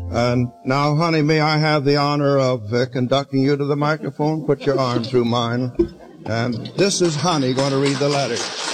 And now, honey, may I have the honor of conducting you to the microphone? Put your arm through mine. And this is Honey going to read the letter.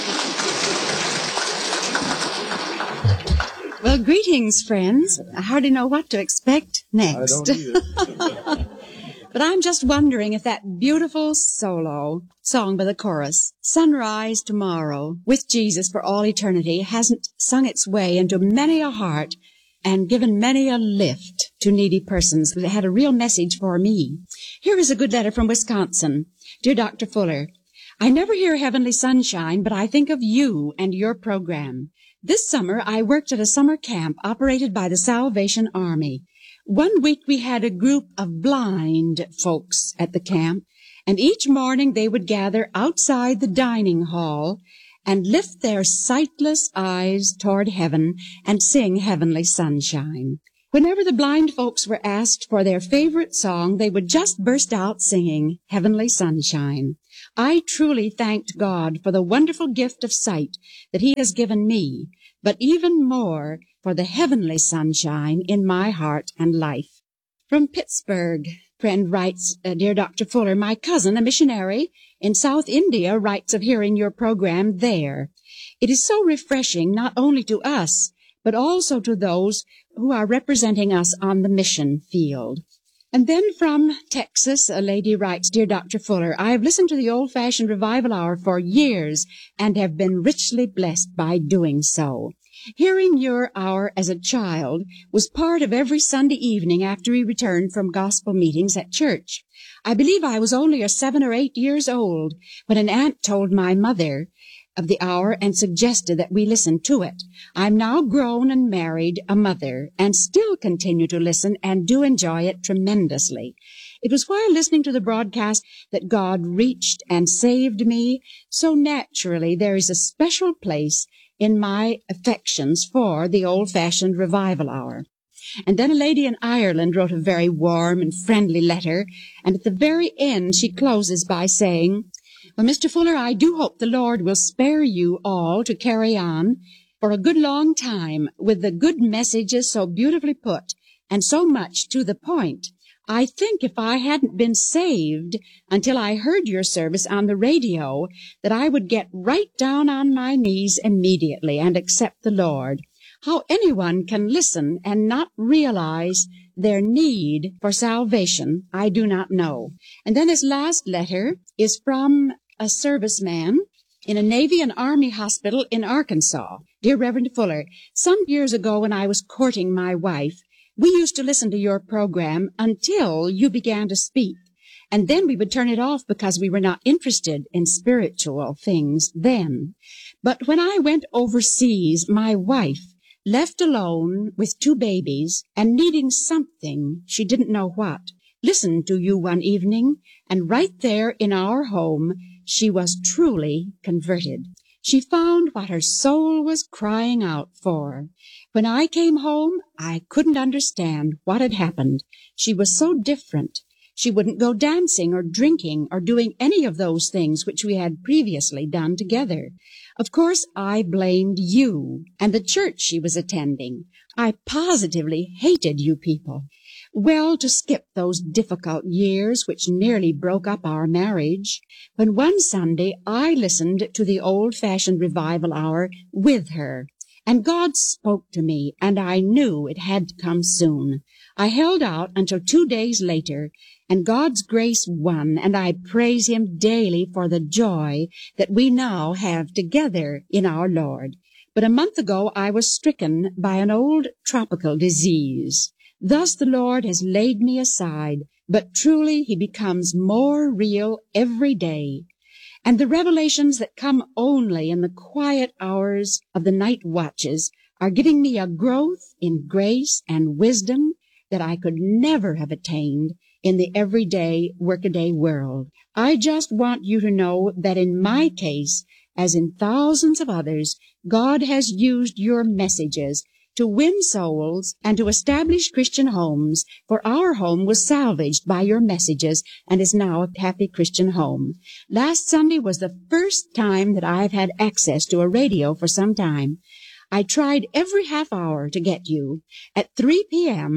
Well, greetings, friends. I hardly know what to expect next. I don't either. But I'm just wondering if that beautiful solo song by the chorus, Sunrise Tomorrow, with Jesus for all eternity, hasn't sung its way into many a heart and given many a lift to needy persons that had a real message for me. Here is a good letter from Wisconsin. Dear Dr. Fuller, I never hear Heavenly Sunshine, but I think of you and your program. This summer, I worked at a summer camp operated by the Salvation Army. One week we had a group of blind folks at the camp, and each morning they would gather outside the dining hall and lift their sightless eyes toward heaven and sing Heavenly Sunshine. Whenever the blind folks were asked for their favorite song, they would just burst out singing Heavenly Sunshine. I truly thanked God for the wonderful gift of sight that He has given me, but even more for the heavenly sunshine in my heart and life. From Pittsburgh, friend writes, Dear Dr. Fuller, my cousin, a missionary in South India, writes of hearing your program there. It is so refreshing not only to us, but also to those who are representing us on the mission field. And then from Texas, a lady writes, Dear Dr. Fuller, I have listened to the Old-Fashioned Revival Hour for years and have been richly blessed by doing so. Hearing your hour as a child was part of every Sunday evening after we returned from gospel meetings at church. I believe I was only 7 or 8 years old when an aunt told my mother of the hour and suggested that we listen to it. I'm now grown and married, a mother, and still continue to listen and do enjoy it tremendously. It was while listening to the broadcast that God reached and saved me, so naturally there is a special place in my affections for the Old-Fashioned Revival Hour. And then a lady in Ireland wrote a very warm and friendly letter, and at the very end she closes by saying, Well, Mr. Fuller, I do hope the Lord will spare you all to carry on for a good long time with the good messages so beautifully put and so much to the point. I think if I hadn't been saved until I heard your service on the radio, that I would get right down on my knees immediately and accept the Lord. How anyone can listen and not realize their need for salvation, I do not know. And then his last letter is from a serviceman in a Navy and Army hospital in Arkansas. Dear Reverend Fuller, some years ago when I was courting my wife, we used to listen to your program until you began to speak, and then we would turn it off because we were not interested in spiritual things then. But when I went overseas, my wife, left alone with 2 babies and needing something, she didn't know what, listened to you one evening, and right there in our home, she was truly converted. She found what her soul was crying out for. When I came home, I couldn't understand what had happened. She was so different. She wouldn't go dancing or drinking or doing any of those things which we had previously done together. Of course, I blamed you and the church she was attending. I positively hated you people. Well, to skip those difficult years which nearly broke up our marriage, when one Sunday I listened to the Old-Fashioned Revival Hour with her, and God spoke to me, and I knew it had to come soon. I held out until 2 days later, and God's grace won, and I praise Him daily for the joy that we now have together in our Lord. But a month ago I was stricken by an old tropical disease. Thus the Lord has laid me aside, but truly He becomes more real every day. And the revelations that come only in the quiet hours of the night watches are giving me a growth in grace and wisdom that I could never have attained in the everyday, workaday world. I just want you to know that in my case, as in thousands of others, God has used your messages to win souls and to establish Christian homes, for our home was salvaged by your messages and is now a happy Christian home. Last Sunday was the first time that I've had access to a radio for some time. I tried every half hour to get you. At 3 p.m.,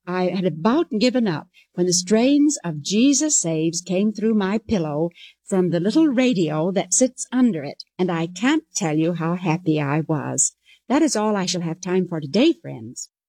I had about given up when the strains of Jesus Saves came through my pillow from the little radio that sits under it, and I can't tell you how happy I was. That is all I shall have time for today, friends.